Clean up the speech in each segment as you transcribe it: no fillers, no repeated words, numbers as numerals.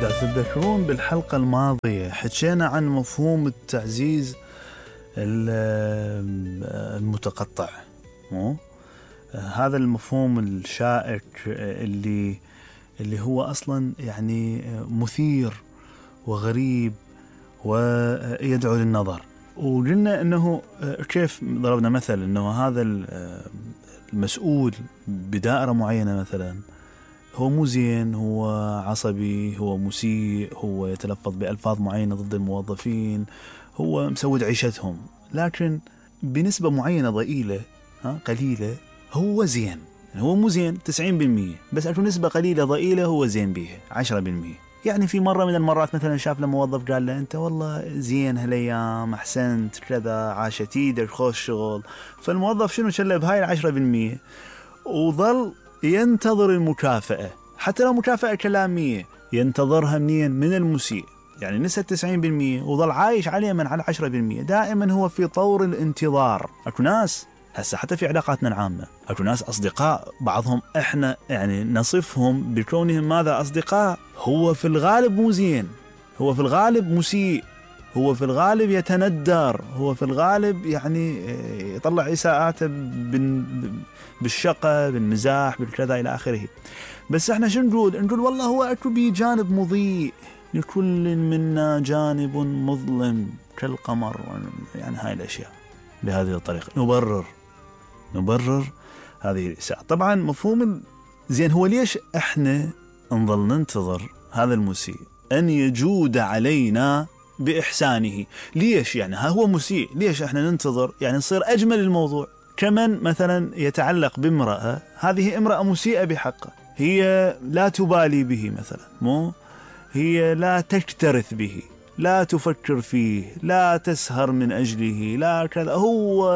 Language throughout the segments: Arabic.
إذا تتذكرون بالحلقة الماضية حكينا عن مفهوم التعزيز المتقطع، هذا المفهوم الشائك اللي هو أصلا يعني مثير وغريب ويدعو للنظر. وقلنا أنه كيف ضربنا مثل أنه هذا المسؤول بدائرة معينة مثلا هو مو زين، هو عصبي، هو مسيء، هو يتلفظ بألفاظ معينة ضد الموظفين، هو مسود عيشتهم، لكن بنسبة معينة ضئيلة قليلة هو زين. هو مو زين 90%، بس أكو نسبة قليلة ضئيلة هو زين بيها 10%. يعني في مرة من المرات مثلا شاف له موظف قال له أنت والله زين هالأيام، أحسنت كذا، عاشت إيدك، خوش شغل. فالموظف شنو شله بهاي 10%، وظل ينتظر المكافأة، حتى لو مكافأة كلامية ينتظرها منين؟ من المسيء. يعني نسبة 90% وظل عايش عليه من على 10%. دائما هو في طور الانتظار. أكو ناس هسه حتى في علاقاتنا العامة، أكو ناس أصدقاء بعضهم إحنا يعني نصفهم بكونهم ماذا؟ أصدقاء. هو في الغالب مو زين، هو في الغالب مسيء، هو في الغالب يتندر، هو في الغالب يعني يطلع إساءاته بالشقة، بالمزاح، بالكذا إلى آخره. بس احنا شو نقول والله هو أكو بي جانب مضيء، لكل منا جانب مظلم كالقمر. يعني هاي الأشياء بهذه الطريقة نبرر هذه الإساءة. طبعا مفهوم زين هو ليش احنا نظل ننتظر هذا المسيء أن يجود علينا بإحسانه؟ ليش يعني هو مسيء، ليش احنا ننتظر يعني نصير أجمل الموضوع؟ كمن مثلا يتعلق بامرأة، هذه امرأة مسيئة بحقه، هي لا تبالي به مثلا، مو هي لا تكترث به، لا تفكر فيه، لا تسهر من أجله، لا كذا، هو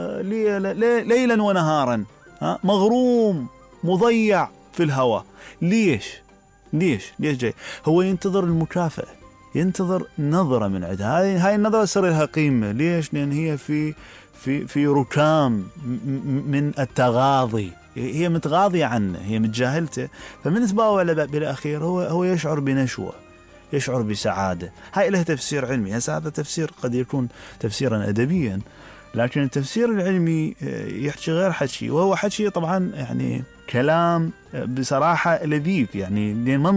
ليلا ونهارا مغروم مضيع في الهوى. ليش جاي؟ هو ينتظر المكافأة، ينتظر نظرة من عندها. هاي النظرة صار لها قيمة. ليش؟ لأن هي في ركام من التغاضي، هي متغاضية عنه، هي متجاهلته. فمن تباوع بالأخير هو يشعر بنشوة، يشعر بسعادة. هاي لها تفسير علمي. هذا تفسير قد يكون تفسيرا أدبيا، لكن التفسير العلمي يحكي غير حكي، وهو حكي طبعا يعني كلام بصراحة لذيذ، يعني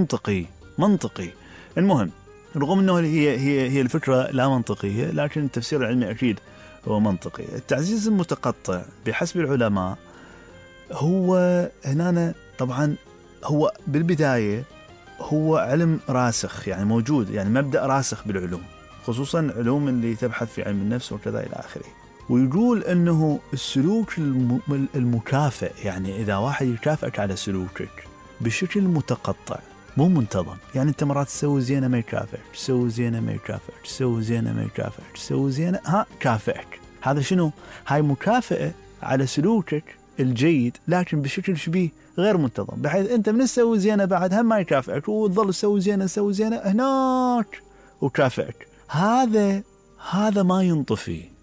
منطقي. المهم رغم أنه هي الفكرة لا منطقية، لكن التفسير العلمي أكيد هو منطقي. التعزيز المتقطع بحسب العلماء هو هنا طبعا هو بالبداية هو علم راسخ، يعني موجود، يعني مبدأ راسخ بالعلوم، خصوصا علوم اللي تبحث في علم النفس وكذا إلى آخره. ويقول أنه السلوك المكافئ، يعني إذا واحد يكافئك على سلوكك بشكل متقطع مو منتظم، يعني أنت مرات تسوي زينة ما يكافئك، تسوي زينة ما يكافئك، تسوي زينة ما يكافئك، تسوي زينة كافئك. هذا شنو؟ هاي مكافئة على سلوكك الجيد، لكن بشكل شبيه غير منتظم، بحيث أنت من تسوي زينة بعد هم ما يكافئك، وتظل تسوي زينة هناك وكافئك. هذا ما ينطفي،